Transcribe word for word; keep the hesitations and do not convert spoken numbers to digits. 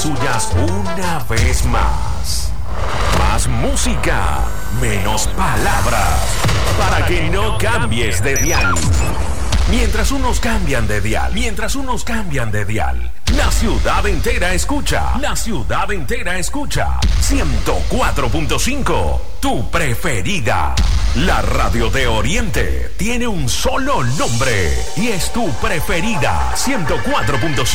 Suyas una vez más. Más música, menos palabras, para que no cambies de dial. Mientras unos cambian de dial, mientras unos cambian de dial, la ciudad entera escucha, la ciudad entera escucha. ciento cuatro punto cinco, tu preferida. La radio de Oriente tiene un solo nombre y es tu preferida. ciento cuatro punto cinco.